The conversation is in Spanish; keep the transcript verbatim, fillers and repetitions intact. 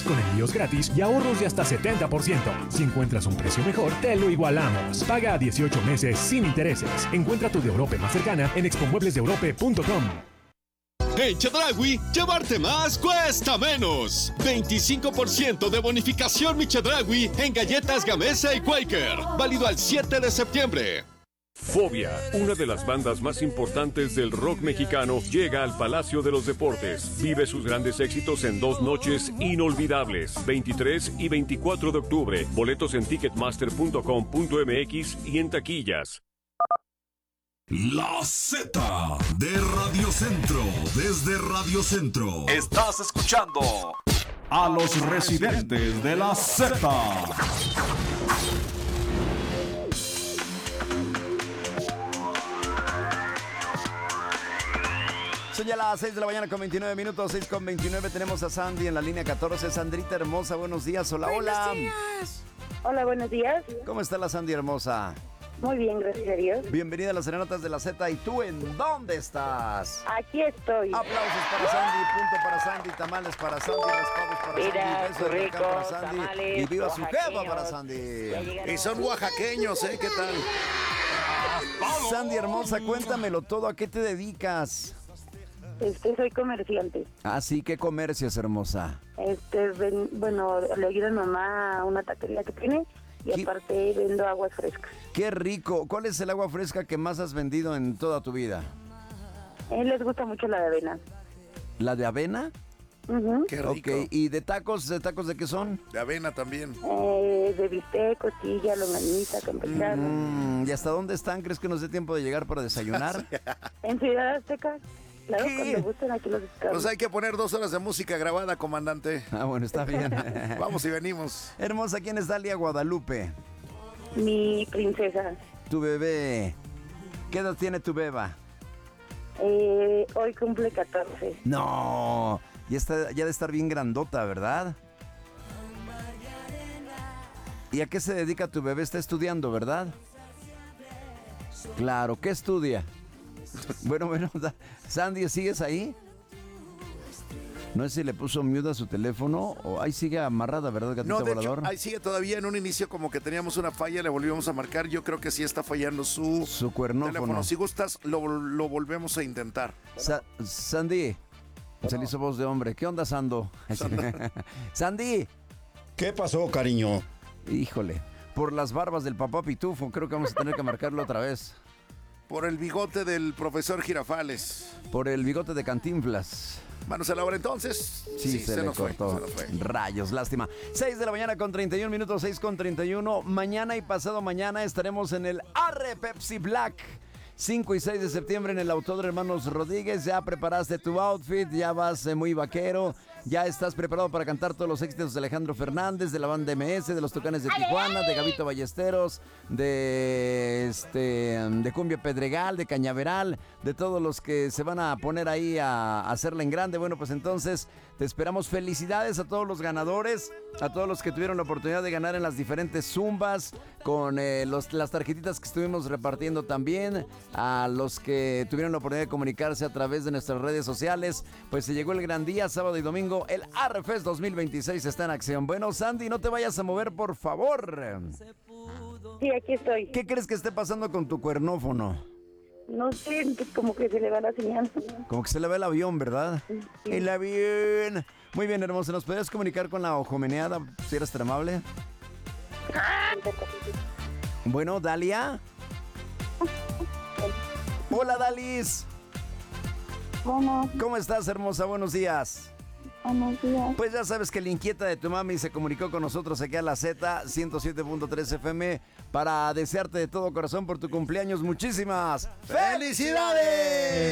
con envíos gratis y ahorros de hasta setenta por ciento. Si encuentras un precio mejor, te lo igualamos. Paga a dieciocho meses sin intereses. Encuentra tu de Europe más cercana en expo muebles de europe punto com. En Chedraui, llevarte más cuesta menos. veinticinco por ciento de bonificación Mi Chedraui en galletas Gamesa y Quaker. Válido al siete de septiembre. Fobia, una de las bandas más importantes del rock mexicano, llega al Palacio de los Deportes. Vive sus grandes éxitos en dos noches inolvidables, veintitrés y veinticuatro de octubre. Boletos en ticketmaster punto com punto m x y en taquillas. La Z de Radio Centro, desde Radio Centro. Estás escuchando a los residentes de la Z. Son ya las seis de la mañana con veintinueve minutos, seis con veintinueve. Tenemos a Sandy en la línea catorce. Sandrita hermosa, buenos días. Hola, hola. Buenos días. Hola, buenos días. ¿Cómo está la Sandy hermosa? Muy bien, gracias a Dios. Bienvenida a las Serenatas de la Z. ¿Y tú en dónde estás? Aquí estoy. Aplausos para Sandy, punto para Sandy, tamales para Sandy, raspados para Mira, Sandy, besos de rico, acá para Sandy. tamales, Y viva su jefa oaxaqueños. para Sandy. Y son oaxaqueños, ¿eh? ¿Qué tal? Sandy hermosa, cuéntamelo todo. ¿A qué te dedicas? Este, soy comerciante. Ah, sí, ¿qué comercios, hermosa? Este, ven, bueno, le ayuda a mamá a una taquería que tiene y ¿Qué? aparte vendo aguas frescas. Qué rico. ¿Cuál es el agua fresca que más has vendido en toda tu vida? A él les gusta mucho la de avena. ¿La de avena? Uh-huh. Qué rico. Ok, ¿y de tacos? ¿De tacos de qué son? De avena también. Eh, de bistec, costilla, longanita, campechana. Mm, ¿Y hasta dónde están? ¿Crees que nos dé tiempo de llegar para desayunar? En Ciudad Azteca. Claro, ¿Qué? cuando gusten aquí los esperamos. Pues hay que poner dos horas de música grabada, comandante. Ah, bueno, está bien. Vamos y venimos. Hermosa, ¿quién es Dalia Guadalupe? Mi princesa. Tu bebé. ¿Qué edad tiene tu beba? Eh, hoy cumple catorce. No, ya, está, ya de estar bien grandota, ¿verdad? ¿Y a qué se dedica tu bebé? Está estudiando, ¿verdad? Claro, ¿qué estudia? Bueno, bueno, da- Sandy, ¿sigues ahí? No sé si le puso mute a su teléfono o ahí sigue amarrada, ¿verdad, gatito No, de hecho, volador? ahí sigue todavía. En un inicio como que teníamos una falla, le volvíamos a marcar. Yo creo que sí está fallando su, Su cuernófono. teléfono. Si gustas, lo, lo volvemos a intentar. Sa- Sandy, se le hizo voz de hombre. ¿Qué onda, Sando? Sandy, ¿Qué pasó, cariño? híjole, por las barbas del papá Pitufo, creo que vamos a tener que marcarlo otra vez. Por el bigote del profesor Girafales. Por el bigote de Cantinflas. Manos a la obra entonces. Sí, se, le nos fue, cortó. se nos fue. Rayos, lástima. seis de la mañana con treinta y un minutos, seis con treinta y uno. Mañana y pasado mañana estaremos en el Arre Pepsi Black. cinco y seis de septiembre en el Autódromo Hermanos Rodríguez. Ya preparaste tu outfit, ya vas eh, muy vaquero. Ya estás preparado para cantar todos los éxitos de Alejandro Fernández, de la banda M S, de los Tucanes de Tijuana, de Gabito Ballesteros, de este de Cumbia Pedregal, de Cañaveral, de todos los que se van a poner ahí a, a hacerla en grande. Bueno, pues entonces te esperamos. Felicidades a todos los ganadores, a todos los que tuvieron la oportunidad de ganar en las diferentes zumbas, con eh, los, las tarjetitas que estuvimos repartiendo también, a los que tuvieron la oportunidad de comunicarse a través de nuestras redes sociales. Pues se llegó el gran día, sábado y domingo. El Arrefest dos mil veintiséis está en acción. Bueno, Sandy, no te vayas a mover, por favor. Sí, aquí estoy. ¿Qué crees que esté pasando con tu cuernófono? No sé, como que se le va la señal. Como que se le ve el avión, ¿verdad? Sí. El avión. Muy bien, hermosa. ¿Nos podrías comunicar con la ojomeneada, si eres tan amable? Bueno, Dalia. Hola, Dalis. ¿Cómo? ¿Cómo estás, hermosa? Buenos días. Buenos días. Pues ya sabes que la inquieta de tu mami se comunicó con nosotros aquí a la Z ciento siete punto tres F M para desearte de todo corazón por tu cumpleaños. Muchísimas felicidades.